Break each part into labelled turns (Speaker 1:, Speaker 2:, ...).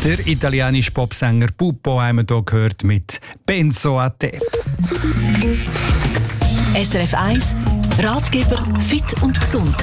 Speaker 1: Der italienische Popsänger Pupo haben wir hier gehört mit «Penso a te».
Speaker 2: SRF 1 Ratgeber fit und gesund.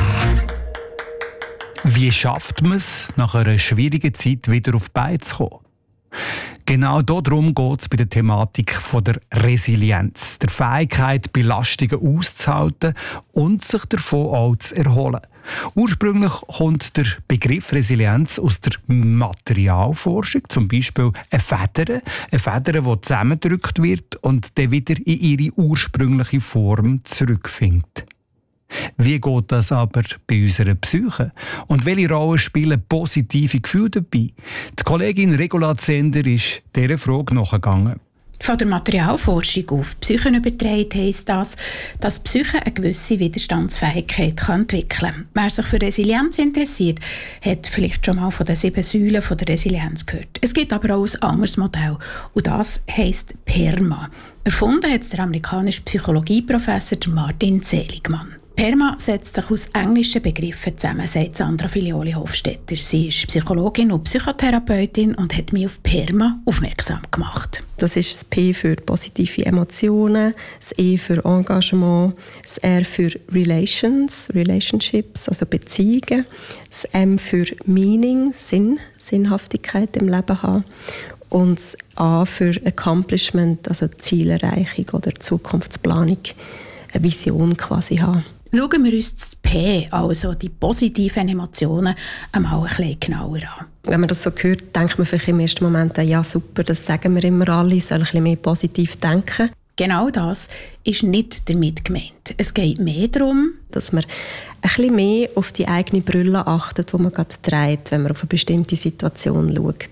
Speaker 1: Wie schafft man es, nach einer schwierigen Zeit wieder auf die Beine zu kommen? Genau darum geht es bei der Thematik der Resilienz, der Fähigkeit, Belastungen auszuhalten und sich davon auch zu erholen. Ursprünglich kommt der Begriff Resilienz aus der Materialforschung, zum Beispiel eine Feder, die zusammengedrückt wird und dann wieder in ihre ursprüngliche Form zurückfindet. Wie geht das aber bei unserer Psyche? Und welche Rolle spielen positive Gefühle dabei? Die Kollegin Regula Zender ist dieser Frage nachgegangen.
Speaker 3: Von der Materialforschung auf Psyche übertragen heisst das, dass die Psyche eine gewisse Widerstandsfähigkeit entwickeln kann. Wer sich für Resilienz interessiert, hat vielleicht schon mal von den 7 Säulen der Resilienz gehört. Es gibt aber auch ein anderes Modell und das heisst PERMA. Erfunden hat es der amerikanische Psychologieprofessor Martin Seligman. PERMA setzt sich aus englischen Begriffen zusammen, sagt Sandra Filioli-Hofstetter. Sie ist Psychologin und Psychotherapeutin und hat mich auf PERMA aufmerksam gemacht.
Speaker 4: Das ist das P für positive Emotionen, das E für Engagement, das R für Relationships, also Beziehungen, das M für Meaning, Sinnhaftigkeit im Leben haben und das A für Accomplishment, also Zielerreichung oder Zukunftsplanung, eine Vision quasi haben.
Speaker 3: Schauen wir uns das P, also die positiven Emotionen, einmal ein bisschen genauer an.
Speaker 4: Wenn man das so hört, denkt man vielleicht im ersten Moment, ja super, das sagen wir immer alle, soll ein bisschen mehr positiv denken.
Speaker 3: Genau das ist nicht damit gemeint. Es geht mehr darum,
Speaker 4: dass man ein bisschen mehr auf die eigene Brille achtet, die man gerade trägt, wenn man auf eine bestimmte Situation schaut.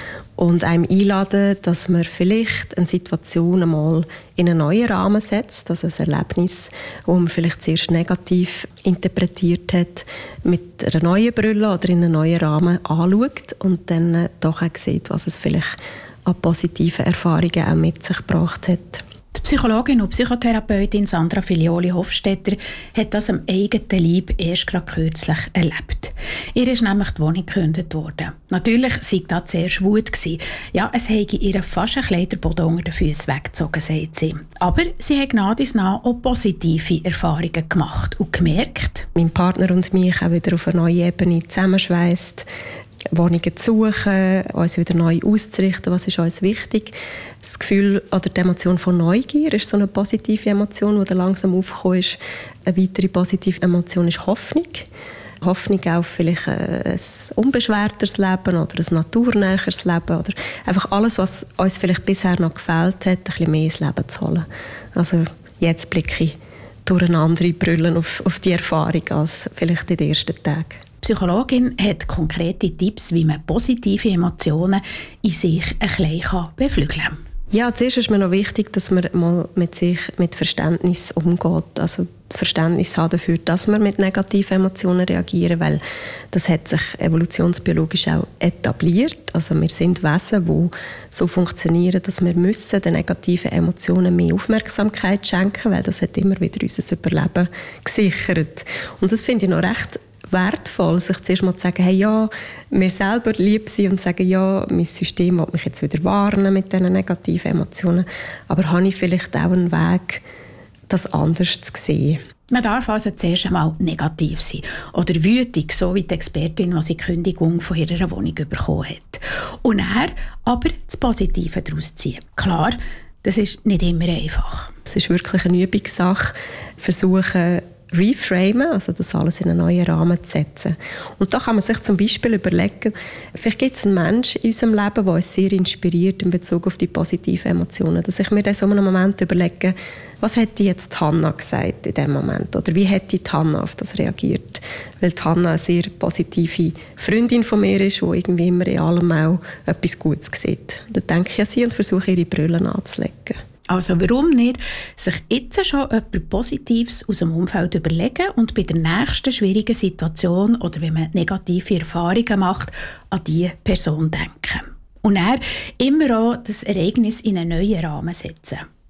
Speaker 4: Und einem einladen, dass man vielleicht eine Situation einmal in einen neuen Rahmen setzt, also ein Erlebnis, das man vielleicht zuerst negativ interpretiert hat, mit einer neuen Brille oder in einen neuen Rahmen anschaut und dann doch auch sieht, was es vielleicht an positiven Erfahrungen auch mit sich gebracht hat.
Speaker 3: Die Psychologin und Psychotherapeutin Sandra Filioli-Hofstetter hat das am eigenen Leib erst gerade kürzlich erlebt. Ihr ist nämlich die Wohnung gekündigt worden. Natürlich war das zuerst Wut. Ja, es habe ihr fast einen Kleiderboden unter den Füßen weggezogen, sagt sie. Aber sie hat gnadisnah auch positive Erfahrungen gemacht und gemerkt,
Speaker 4: mein Partner und mich auch wieder auf eine neue Ebene zusammenschweisst, Wohnungen zu suchen, uns wieder neu auszurichten, was ist uns wichtig. Das Gefühl oder die Emotion von Neugier ist so eine positive Emotion, die dann langsam aufgekommen ist. Eine weitere positive Emotion ist Hoffnung. Hoffnung auf vielleicht ein unbeschwerteres Leben oder ein naturnäheres Leben oder einfach alles, was uns vielleicht bisher noch gefehlt hat, ein bisschen mehr ins Leben zu holen. Also jetzt blicke ich durch eine andere Brille auf die Erfahrung als vielleicht in den ersten Tagen.
Speaker 3: Die Psychologin hat konkrete Tipps, wie man positive Emotionen in sich ein bisschen beflügeln kann.
Speaker 4: Ja, zuerst ist mir noch wichtig, dass man mal mit sich mit Verständnis umgeht. Also Verständnis haben dafür, dass wir mit negativen Emotionen reagieren, weil das hat sich evolutionsbiologisch auch etabliert. Also wir sind Wesen, die so funktionieren, dass wir müssen den negativen Emotionen mehr Aufmerksamkeit schenken, weil das hat immer wieder unser Überleben gesichert. Und das finde ich noch recht wertvoll, sich zuerst mal zu sagen, hey, ja, mir selber lieb sein und sagen, ja, mein System will mich jetzt wieder warnen mit diesen negativen Emotionen, aber habe ich vielleicht auch einen Weg, das anders zu sehen.
Speaker 3: Man darf also zuerst einmal negativ sein oder wütig, so wie die Expertin, die sie die Kündigung von ihrer Wohnung bekommen hat. Und dann aber das Positive daraus ziehen. Klar, das ist nicht immer einfach.
Speaker 4: Es ist wirklich eine Übungssache, versuchen, reframen, also das alles in einen neuen Rahmen zu setzen. Und da kann man sich zum Beispiel überlegen, vielleicht gibt es einen Menschen in unserem Leben, der uns sehr inspiriert in Bezug auf die positiven Emotionen, dass ich mir in so einem Moment überlege, was hätte jetzt Hannah gesagt in diesem Moment? Oder wie hätte Hannah auf das reagiert? Weil Hannah eine sehr positive Freundin von mir ist, die irgendwie immer in allem auch etwas Gutes sieht. Da denke ich an sie und versuche, ihre Brille anzulegen.
Speaker 3: Also warum nicht sich jetzt schon etwas Positives aus dem Umfeld überlegen und bei der nächsten schwierigen Situation oder wenn man negative Erfahrungen macht, an diese Person denken. Und dann immer auch das Ereignis in einen neuen Rahmen setzen.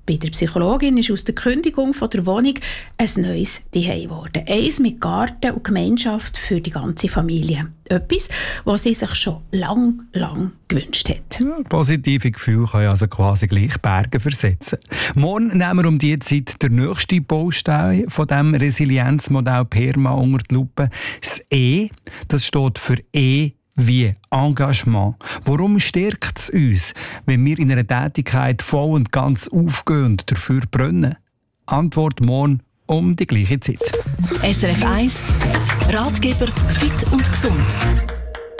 Speaker 3: Bei der Psychologin ist aus der Kündigung von der Wohnung ein neues Zuhause geworden. Eins mit Garten und Gemeinschaft für die ganze Familie. Etwas, was sie sich schon lang gewünscht hat.
Speaker 1: Ja, positive Gefühle können also quasi gleich Berge versetzen. Morgen nehmen wir um diese Zeit den nächsten Baustein von diesem Resilienzmodell PERMA unter die Lupe. Das E, das steht für E wie Engagement. Warum stärkt es uns, wenn wir in einer Tätigkeit voll und ganz aufgehen und dafür brennen? Antwort morgen um die gleiche Zeit.
Speaker 2: SRF 1 Ratgeber Fit und Gesund.